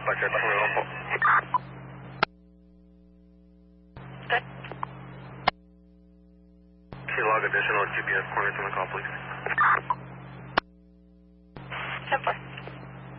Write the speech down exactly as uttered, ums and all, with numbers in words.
Pacer, pasok naman po. Can you log additional G P S coordinates on the call, please? ten four.